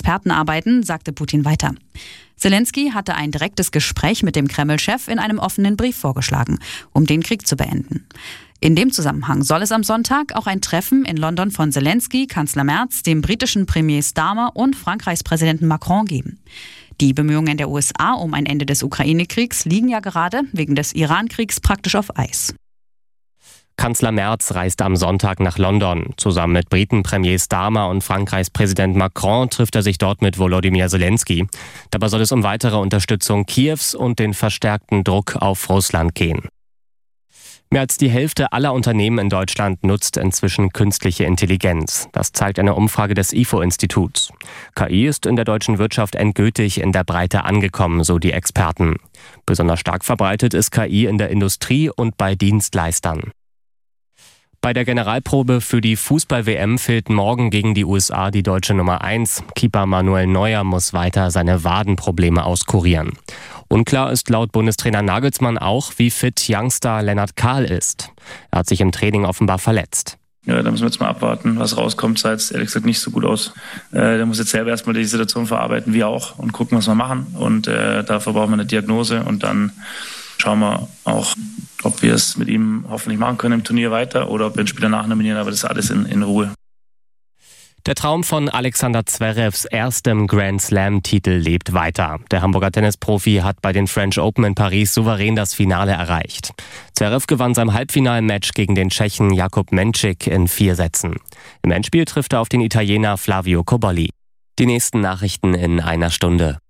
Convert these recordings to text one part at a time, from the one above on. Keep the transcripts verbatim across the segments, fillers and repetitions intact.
Experten arbeiten, sagte Putin weiter. Selenskyj hatte ein direktes Gespräch mit dem Kreml-Chef in einem offenen Brief vorgeschlagen, um den Krieg zu beenden. In dem Zusammenhang soll es am Sonntag auch ein Treffen in London von Selenskyj, Kanzler Merz, dem britischen Premier Starmer und Frankreichs Präsidenten Macron geben. Die Bemühungen der U S A um ein Ende des Ukraine-Kriegs liegen ja gerade wegen des Iran-Kriegs praktisch auf Eis. Kanzler Merz reist am Sonntag nach London. Zusammen mit Briten-Premier Starmer und Frankreichs Präsident Macron trifft er sich dort mit Volodymyr Selenskyj. Dabei soll es um weitere Unterstützung Kiews und den verstärkten Druck auf Russland gehen. Mehr als die Hälfte aller Unternehmen in Deutschland nutzt inzwischen künstliche Intelligenz. Das zeigt eine Umfrage des I F O-Instituts. K I ist in der deutschen Wirtschaft endgültig in der Breite angekommen, so die Experten. Besonders stark verbreitet ist K I in der Industrie und bei Dienstleistern. Bei der Generalprobe für die Fußball-W M fehlt morgen gegen die U S A die deutsche Nummer eins. Keeper Manuel Neuer muss weiter seine Wadenprobleme auskurieren. Unklar ist laut Bundestrainer Nagelsmann auch, wie fit Youngster Lennart Kahl ist. Er hat sich im Training offenbar verletzt. Ja, da müssen wir jetzt mal abwarten, was rauskommt. Sah jetzt ehrlich gesagt nicht so gut aus. Äh, der muss jetzt selber erstmal die Situation verarbeiten, wir auch, und gucken, was wir machen. Und äh, dafür brauchen wir eine Diagnose und dann schauen wir auch, ob wir es mit ihm hoffentlich machen können im Turnier weiter oder ob wir ihn später nachnominieren, aber das ist alles in, in Ruhe. Der Traum von Alexander Zverevs erstem Grand Slam-Titel lebt weiter. Der Hamburger Tennisprofi hat bei den French Open in Paris souverän das Finale erreicht. Zverev gewann sein Halbfinalmatch gegen den Tschechen Jakub Menčík in vier Sätzen. Im Endspiel trifft er auf den Italiener Flavio Cobolli. Die nächsten Nachrichten in einer Stunde.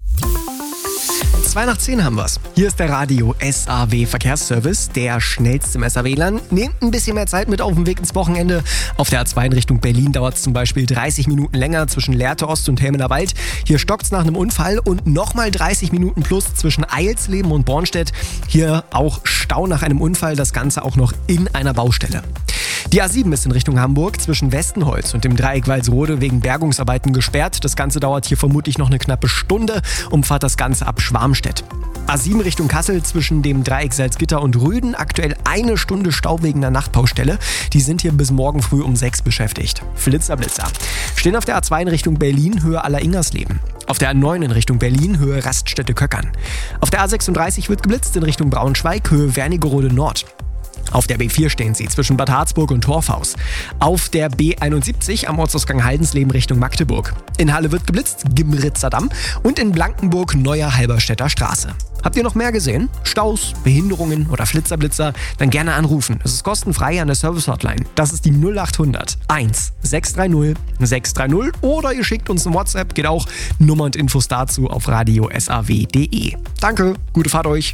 zwei nach zehn haben wir's. Hier ist der Radio S A W Verkehrsservice, der schnellste im S A W-Land. Nehmt ein bisschen mehr Zeit mit auf dem Weg ins Wochenende. Auf der A zwei in Richtung Berlin dauert es zum Beispiel dreißig Minuten länger zwischen Lehrte Ost und Helmener Wald. Hier stockt's nach einem Unfall und nochmal dreißig Minuten plus zwischen Eilsleben und Bornstedt. Hier auch Stau nach einem Unfall, das Ganze auch noch in einer Baustelle. Die A sieben ist in Richtung Hamburg zwischen Westenholz und dem Dreieck Walsrode wegen Bergungsarbeiten gesperrt. Das Ganze dauert hier vermutlich noch eine knappe Stunde. Umfahrt das Ganze ab Schwarmstedt. A sieben Richtung Kassel zwischen dem Dreieck Salzgitter und Rüden. Aktuell eine Stunde Stau wegen einer Nachtbaustelle. Die sind hier bis morgen früh um sechs beschäftigt. Flitzer, Blitzer. Stehen auf der A zwei in Richtung Berlin, Höhe Alleringersleben. Auf der A neun in Richtung Berlin, Höhe Raststätte-Köckern. Auf der A sechsunddreißig wird geblitzt in Richtung Braunschweig, Höhe Wernigerode Nord. Auf der B vier stehen sie zwischen Bad Harzburg und Torfhaus. Auf der B einundsiebzig am Ortsausgang Haldensleben Richtung Magdeburg. In Halle wird geblitzt, Gimritzer Damm und in Blankenburg Neuer Halberstädter Straße. Habt ihr noch mehr gesehen? Staus, Behinderungen oder Flitzerblitzer? Dann gerne anrufen. Es ist kostenfrei an der Service-Hotline. Das ist die null achthundert eins sechs drei null sechs drei null oder ihr schickt uns ein WhatsApp, geht auch. Nummer und Infos dazu auf radio s a w punkt de. Danke, gute Fahrt euch.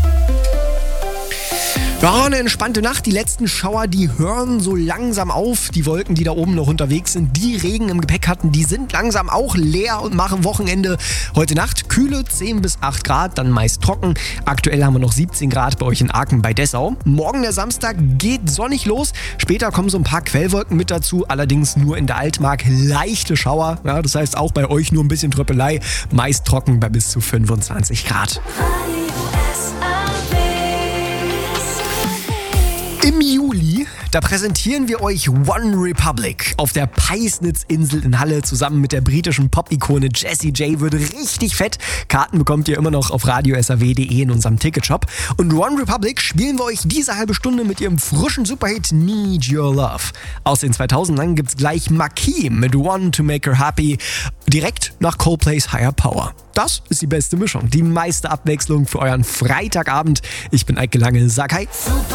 Ja, eine entspannte Nacht. Die letzten Schauer, die hören so langsam auf. Die Wolken, die da oben noch unterwegs sind, die Regen im Gepäck hatten, die sind langsam auch leer und machen Wochenende. Heute Nacht kühle zehn bis acht Grad, dann meist trocken. Aktuell haben wir noch siebzehn Grad bei euch in Aachen bei Dessau. Morgen der Samstag geht sonnig los. Später kommen so ein paar Quellwolken mit dazu, allerdings nur in der Altmark leichte Schauer. Ja, das heißt auch bei euch nur ein bisschen Tröppelei. Meist trocken bei bis zu fünfundzwanzig Grad. Im Juli, da präsentieren wir euch One Republic auf der Peisnitz-Insel in Halle zusammen mit der britischen Pop-Ikone Jessie J. Wird richtig fett. Karten bekommt ihr immer noch auf radio s a w punkt de in unserem Ticketshop. Und One Republic spielen wir euch diese halbe Stunde mit ihrem frischen Superhit Need Your Love. Aus den zweitausendern gibt's gleich Marquis mit One to Make Her Happy direkt nach Coldplays Higher Power. Das ist die beste Mischung, die meiste Abwechslung für euren Freitagabend. Ich bin Eike Lange, sag hi.